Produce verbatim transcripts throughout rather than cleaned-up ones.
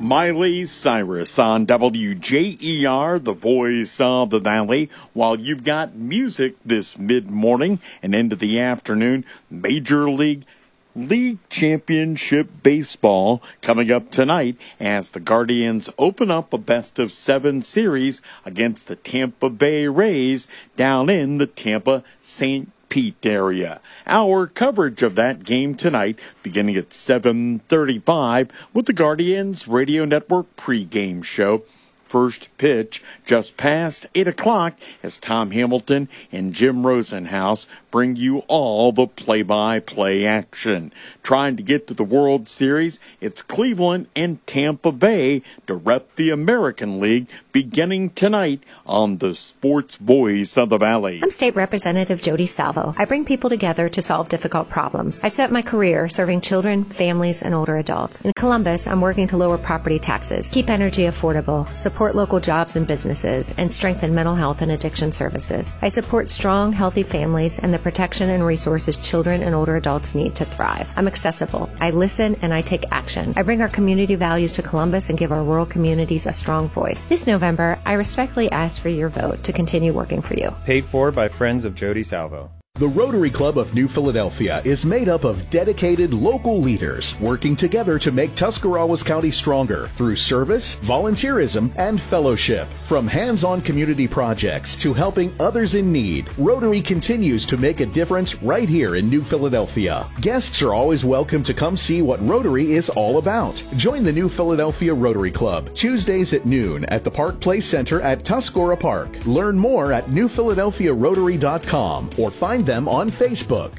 Miley Cyrus on W J E R, the voice of the Valley. While you've got music this mid-morning and into the afternoon, Major League League Championship Baseball coming up tonight as the Guardians open up a best-of-seven series against the Tampa Bay Rays down in the Tampa Saint Pete area. Our coverage of that game tonight beginning at seven thirty-five with the Guardians Radio Network pregame show. First pitch just past eight o'clock as Tom Hamilton and Jim Rosenhaus bring you all the play-by-play action. Trying to get to the World Series, it's Cleveland and Tampa Bay to rep the American League beginning tonight on the Sports Voice of the Valley. I'm State Representative Jody Salvo. I bring people together to solve difficult problems. I've spent my career serving children, families, and older adults. In Columbus, I'm working to lower property taxes, keep energy affordable, support local jobs and businesses, and strengthen mental health and addiction services. I support strong, healthy families and the protection and resources children and older adults need to thrive. I'm accessible. I listen and I take action. I bring our community values to Columbus and give our rural communities a strong voice. This November, I respectfully ask for your vote to continue working for you. Paid for by friends of Jody Salvo. The Rotary Club of New Philadelphia is made up of dedicated local leaders working together to make Tuscarawas County stronger through service, volunteerism, and fellowship. From hands-on community projects to helping others in need, Rotary continues to make a difference right here in New Philadelphia. Guests are always welcome to come see what Rotary is all about. Join the New Philadelphia Rotary Club Tuesdays at noon at the Park Place Center at Tuscarora Park. Learn more at new philadelphia rotary dot com or find them on Facebook.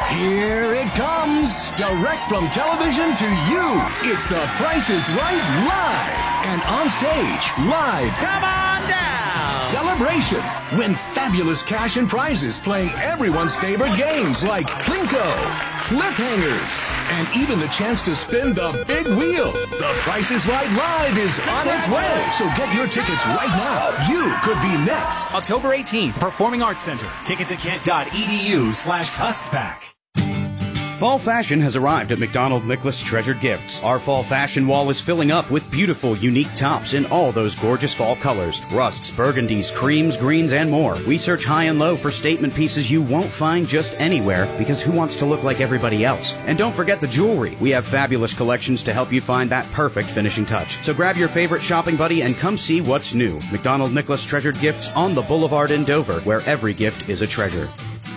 Here it comes, direct from television to you. It's The Price is Right Live. And on stage, live, come on down, celebration. Win fabulous cash and prizes playing everyone's favorite games like Plinko, Cliffhangers, and even the chance to spin the big wheel. The Price is Right Live is on its way. So get your tickets right now. You could be next. October eighteenth, Performing Arts Center. Tickets at kent.edu slash tuskpack. Fall fashion has arrived at McDonald Nicholas Treasured Gifts. Our fall fashion wall is filling up with beautiful, unique tops in all those gorgeous fall colors. Rusts, burgundies, creams, greens, and more. We search high and low for statement pieces you won't find just anywhere because who wants to look like everybody else? And don't forget the jewelry. We have fabulous collections to help you find that perfect finishing touch. So grab your favorite shopping buddy and come see what's new. McDonald Nicholas Treasured Gifts on the Boulevard in Dover, where every gift is a treasure.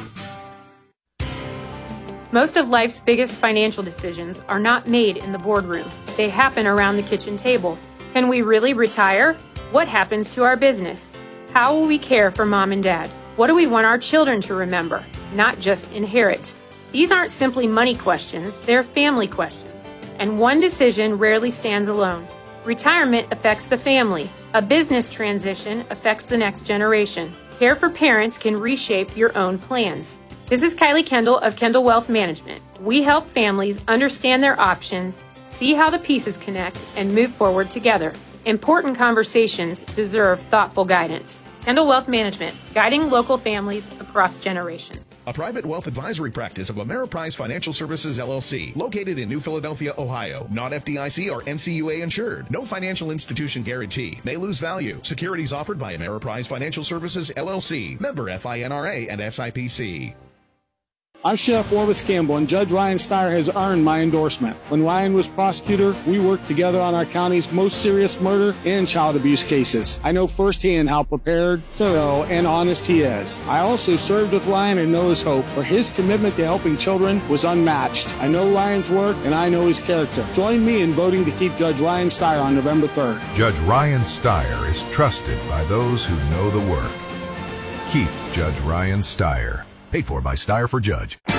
Most of life's biggest financial decisions are not made in the boardroom. They happen around the kitchen table. Can we really retire? What happens to our business? How will we care for mom and dad? What do we want our children to remember, not just inherit? These aren't simply money questions, they're family questions. And one decision rarely stands alone. Retirement affects the family. A business transition affects the next generation. Care for parents can reshape your own plans. This is Kylie Kendall of Kendall Wealth Management. We help families understand their options, see how the pieces connect, and move forward together. Important conversations deserve thoughtful guidance. Kendall Wealth Management, guiding local families across generations. A private wealth advisory practice of Ameriprise Financial Services, L L C, located in New Philadelphia, Ohio. Not F D I C or N C U A insured. No financial institution guarantee. May lose value. Securities offered by Ameriprise Financial Services, L L C. Member F I N R A and S I P C. I'm Sheriff Orvis Campbell, and Judge Ryan Steyer has earned my endorsement. When Ryan was prosecutor, we worked together on our county's most serious murder and child abuse cases. I know firsthand how prepared, thorough, and honest he is. I also served with Ryan and know his hope, for his commitment to helping children was unmatched. I know Ryan's work, and I know his character. Join me in voting to keep Judge Ryan Steyer on November third. Judge Ryan Steyer is trusted by those who know the work. Keep Judge Ryan Steyer. Paid for by Steyer for Judge.